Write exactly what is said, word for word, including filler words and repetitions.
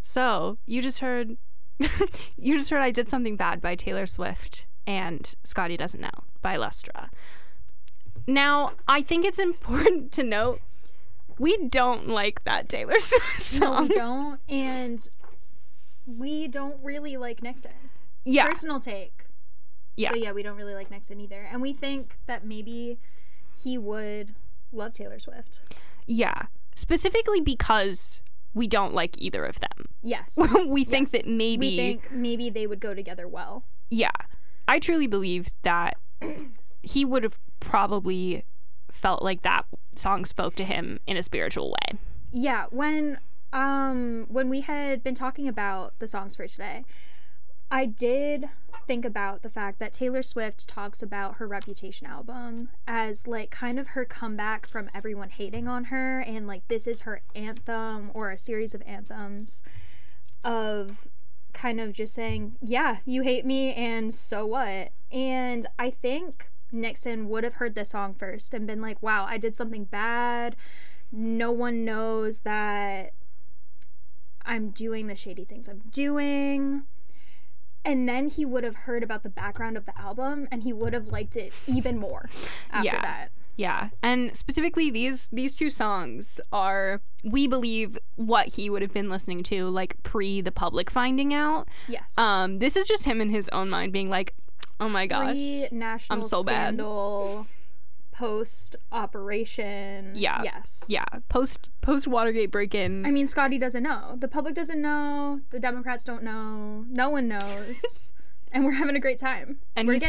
So you just heard, you just heard I Did Something Bad by Taylor Swift and Scotty Doesn't Know by Lustra. Now, I think it's important to note, we don't like that Taylor Swift song. No, we don't. And we don't really like Nixon. Yeah. Personal take. Yeah. But yeah, we don't really like Nixon either. And we think that maybe he would love Taylor Swift. Yeah. Specifically because we don't like either of them. Yes. We think yes. that maybe... We think maybe they would go together well. Yeah. I truly believe that he would have probably felt like that song spoke to him in a spiritual way. Yeah. When, um, when we had been talking about the songs for today, I did think about the fact that Taylor Swift talks about her Reputation album as like kind of her comeback from everyone hating on her, and like this is her anthem or a series of anthems of kind of just saying, yeah, you hate me and so what? And I think Nixon would have heard this song first and been like, wow, I did something bad. No one knows that I'm doing the shady things I'm doing. And then he would have heard about the background of the album and he would have liked it even more after yeah. that. Yeah. And specifically these these two songs are, we believe, what he would have been listening to like pre the public finding out. Yes. Um this is just him in his own mind being like, oh my gosh, Pre-national I'm so scandal, post operation. Yeah. Yes. Yeah. Post post Watergate break-in. I mean, Scotty doesn't know. The public doesn't know. The Democrats don't know. No one knows. And we're having a great time. And we're he's